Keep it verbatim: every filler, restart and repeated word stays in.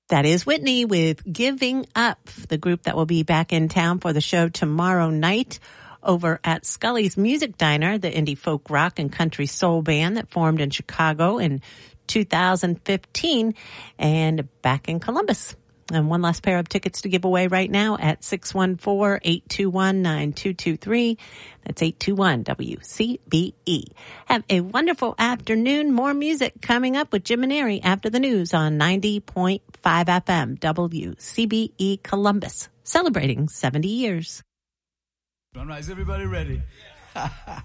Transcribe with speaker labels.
Speaker 1: That is Whitney with Giving Up, the group that will be back in town for the show tomorrow night over at Scully's Music Diner, the indie folk rock and country soul band that formed in Chicago in two thousand fifteen and back in Columbus. And one last pair of tickets to give away right now at six one four, eight two one, nine two two three. That's eight two one W C B E. Have a wonderful afternoon. More music coming up with Jim and Ari after the news on ninety point five F M W C B E Columbus, celebrating seventy years.
Speaker 2: All right, is everybody ready?